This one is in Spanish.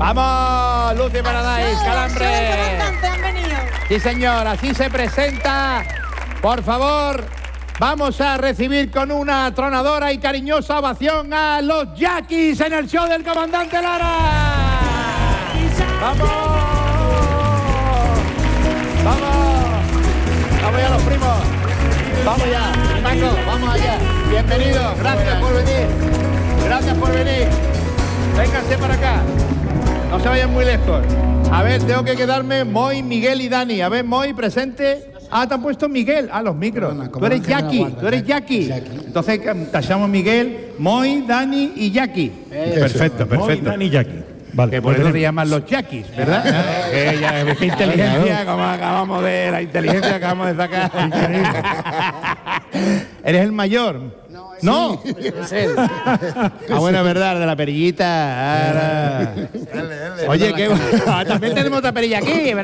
¡Vamos, Lucy Paradise, Calambre! Han venido. Sí, señor, así se presenta. Por favor, vamos a recibir con una tronadora y cariñosa ovación a los Yaquis en el show del comandante Lara. ¡Vamos! ¡Vamos! ¡Vamos ya los primos! ¡Vamos ya! Paco, vamos allá. Bienvenidos, gracias por venir. Gracias por venir. Vénganse para acá. No se vayan muy lejos. A ver, tengo que quedarme Moy, Miguel y Dani. A ver, Moy, presente. Ah, te han puesto Miguel. Ah, los micros. Tú eres Jackie, tú eres Jackie. Entonces tachamos Miguel, Moy, Dani y Jackie. Perfecto, perfecto. Moy, Dani y Jackie. Vale, que por eso se llaman los Jackies, ¿verdad? Qué inteligencia, como acabamos de la inteligencia que acabamos de sacar. ¿Eres el mayor? No. Es él. Ah, bueno, es verdad, de la perillita. Oye, que también tenemos otra perilla aquí, ¿verdad?